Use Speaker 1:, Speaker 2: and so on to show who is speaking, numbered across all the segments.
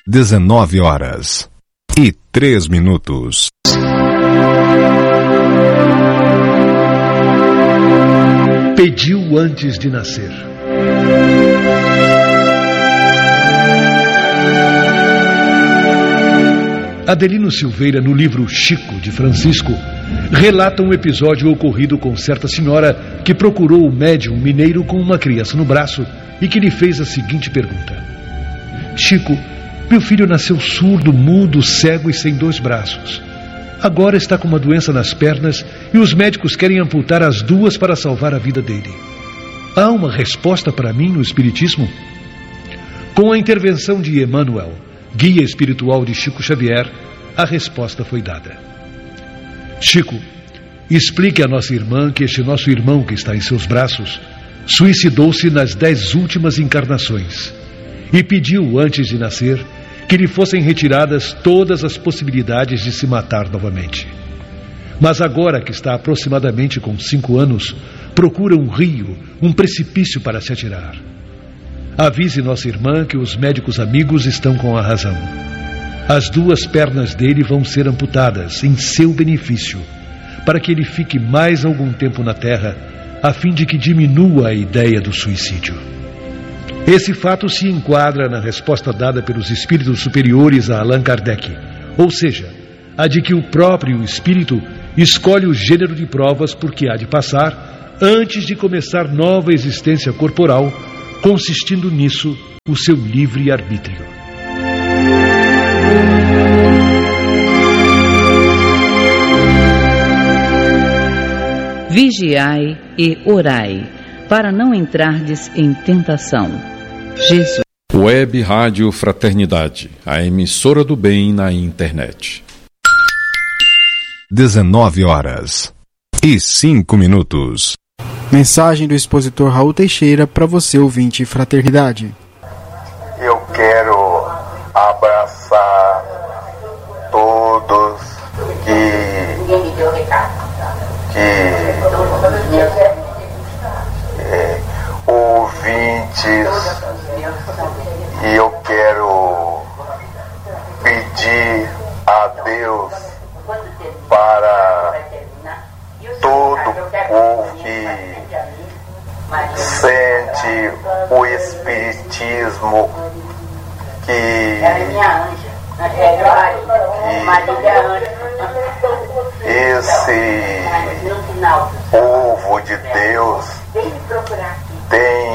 Speaker 1: 19h03.
Speaker 2: Pediu antes de nascer. Adelino Silveira, no livro Chico, de Francisco, relata um episódio ocorrido com certa senhora que procurou o médium mineiro com uma criança no braço e que lhe fez a seguinte pergunta: Chico, meu filho nasceu surdo, mudo, cego e sem 2 braços. Agora está com uma doença nas pernas e os médicos querem amputar as 2 para salvar a vida dele. Há uma resposta para mim no Espiritismo? Com a intervenção de Emmanuel, guia espiritual de Chico Xavier, a resposta foi dada. Chico, explique à nossa irmã que este nosso irmão que está em seus braços suicidou-se nas 10 últimas encarnações e pediu, antes de nascer, que lhe fossem retiradas todas as possibilidades de se matar novamente. Mas agora que está aproximadamente com 5 anos, procura um rio, um precipício para se atirar. Avise nossa irmã que os médicos amigos estão com a razão. As 2 pernas dele vão ser amputadas em seu benefício, para que ele fique mais algum tempo na Terra, a fim de que diminua a ideia do suicídio. Esse fato se enquadra na resposta dada pelos espíritos superiores a Allan Kardec, ou seja, a de que o próprio espírito escolhe o gênero de provas por que há de passar antes de começar nova existência corporal, consistindo nisso o seu livre arbítrio.
Speaker 3: Vigiai e orai, para não entrardes em tentação. Jesus.
Speaker 4: Web Rádio Fraternidade, a emissora do bem na internet.
Speaker 1: 19h05.
Speaker 5: Mensagem do expositor Raul Teixeira para você, ouvinte Fraternidade.
Speaker 6: Eu quero abraçar todos ouvintes, e eu quero pedir a Deus para todo povo que sente o Espiritismo, que esse povo de Deus tem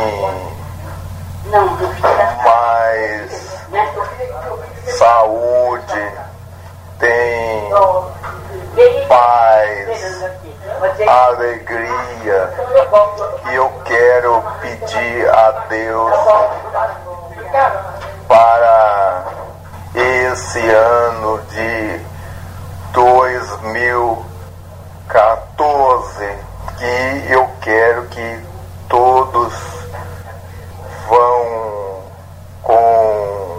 Speaker 6: mais saúde, tem paz, alegria, e eu quero pedir a Deus para esse ano de 2014, que eu quero que todos vão com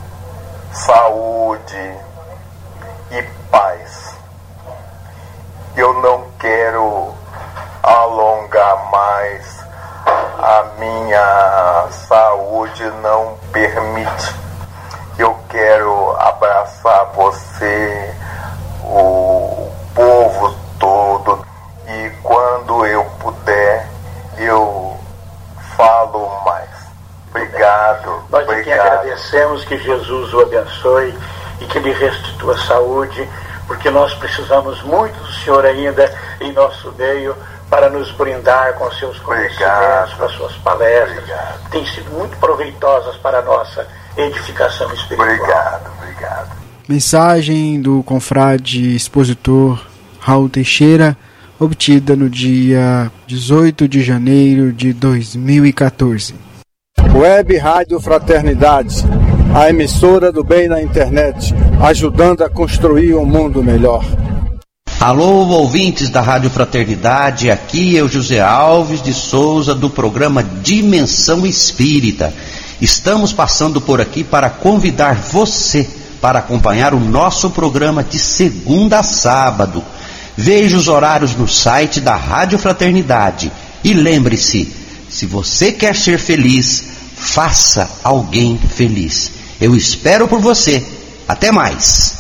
Speaker 6: saúde e paz. Eu não quero alongar mais, a minha saúde não permite. Eu quero abraçar você, o povo todo, e quando eu puder, eu falo mais. Obrigado.
Speaker 7: Nós aqui agradecemos, que Jesus o abençoe e que lhe restitua saúde, porque nós precisamos muito do Senhor ainda em nosso meio para nos brindar com seus conhecimentos, com as suas palestras. Que têm sido muito proveitosas para a nossa edificação espiritual.
Speaker 6: Obrigado.
Speaker 5: Mensagem do confrade expositor Raul Teixeira, obtida no dia 18 de janeiro de 2014.
Speaker 8: Web Rádio Fraternidade, a emissora do bem na internet, ajudando a construir um mundo melhor.
Speaker 9: Alô, ouvintes da Rádio Fraternidade, aqui é o José Alves de Souza, do programa Dimensão Espírita. Estamos passando por aqui para convidar você para acompanhar o nosso programa de segunda a sábado. Veja os horários no site da Rádio Fraternidade. E lembre-se, se você quer ser feliz, faça alguém feliz. Eu espero por você. Até mais.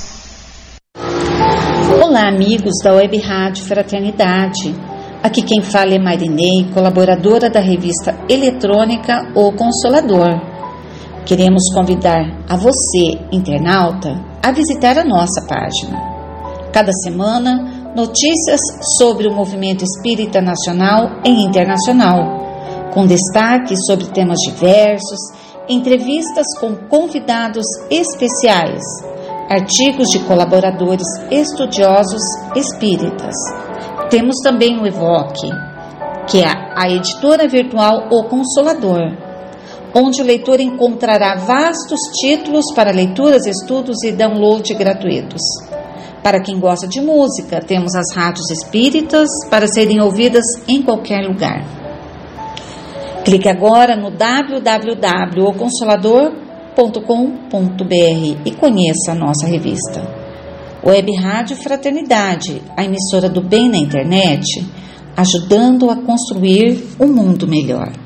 Speaker 1: Olá, amigos da Web Rádio Fraternidade. Aqui quem fala é Marinei, colaboradora da revista eletrônica O Consolador. Queremos convidar a você, internauta, a visitar a nossa página. Cada semana, notícias sobre o movimento espírita nacional e internacional, com destaque sobre temas diversos, entrevistas com convidados especiais, artigos de colaboradores estudiosos espíritas. Temos também o Evoque, que é a editora virtual O Consolador, onde o leitor encontrará vastos títulos para leituras, estudos e download gratuitos. Para quem gosta de música, temos as rádios espíritas para serem ouvidas em qualquer lugar. Clique agora no www.oconsolador.com.br e conheça a nossa revista. Web Rádio Fraternidade, a emissora do bem na internet, ajudando a construir um mundo melhor.